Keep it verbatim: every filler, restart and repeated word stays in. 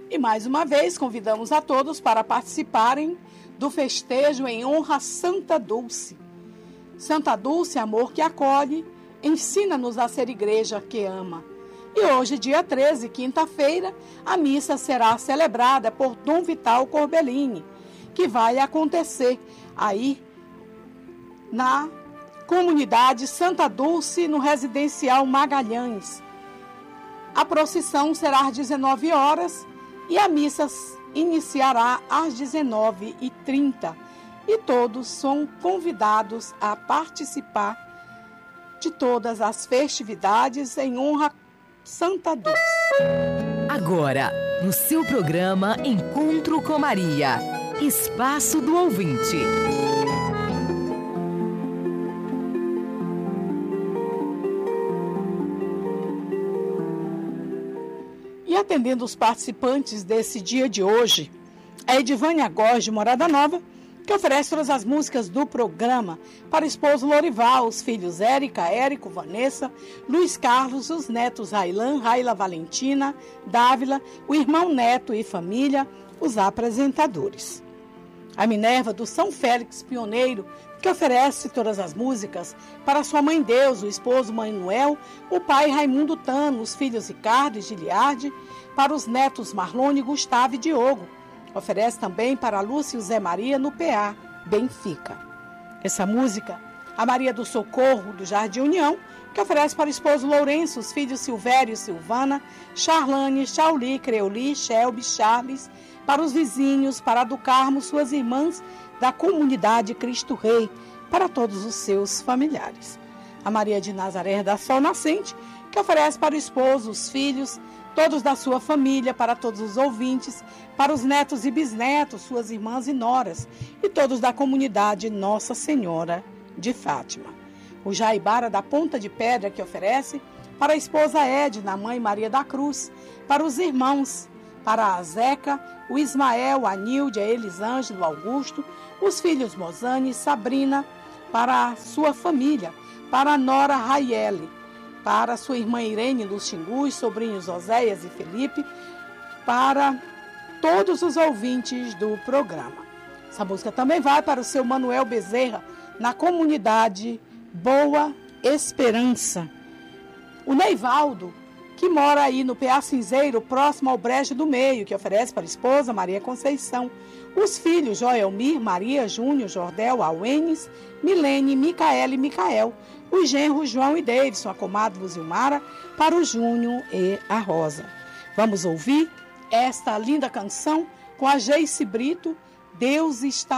E mais uma vez convidamos a todos para participarem do festejo em honra a Santa Dulce. Santa Dulce, amor que acolhe, ensina-nos a ser igreja que ama. E hoje, dia treze, quinta-feira, a missa será celebrada por Dom Vital Corbellini, que vai acontecer aí na comunidade Santa Dulce, no residencial Magalhães. A procissão será às dezenove horas e a missa iniciará às dezenove e trinta. E todos são convidados a participar de todas as festividades em honra a Santa Dulce. Agora, no seu programa Encontro com Maria, Espaço do Ouvinte. E atendendo os participantes desse dia de hoje, a Edivânia Góes de Morada Nova, que oferece todas as músicas do programa para o esposo Lorival, os filhos Érica, Érico, Vanessa, Luiz Carlos, os netos Railan, Raila Valentina, Dávila, o irmão Neto e família, os apresentadores. A Minerva do São Félix Pioneiro, que oferece todas as músicas para sua mãe Deus, o esposo Manuel, o pai Raimundo Tano, os filhos Ricardo e Giliardi, para os netos Marlone, Gustavo e Diogo. Oferece também para Lúcia e Zé Maria no P A, Benfica. Essa música, a Maria do Socorro, do Jardim União, que oferece para o esposo Lourenço, os filhos Silvério e Silvana, Charlane, Chauli, Creoli, Shelby, Charles, para os vizinhos, para a do Carmo, suas irmãs da comunidade Cristo Rei, para todos os seus familiares. A Maria de Nazaré da Sol Nascente, que oferece para o esposo, os filhos, todos da sua família, para todos os ouvintes, para os netos e bisnetos, suas irmãs e noras, e todos da comunidade Nossa Senhora de Fátima. O Jaibara da Ponta de Pedra, que oferece para a esposa Edna, a mãe Maria da Cruz, para os irmãos, para a Zeca, o Ismael, a Nilde, a Elisângelo, Augusto, os filhos Mozane e Sabrina, para a sua família, para a nora Raiele, para sua irmã Irene Luxingu, os sobrinhos Oséias e Felipe, para todos os ouvintes do programa. Essa música também vai para o seu Manuel Bezerra, na comunidade Boa Esperança. O Neivaldo, que mora aí no P A Cinzeiro, próximo ao Brejo do Meio, que oferece para a esposa Maria Conceição, os filhos Joelmir, Maria, Júnior, Jordel, Auenes, Milene, Micaela e Micael, os genros João e Davidson, a comadre Luzilmara, para o Júnior e a Rosa. Vamos ouvir esta linda canção com a Geice Brito, Deus está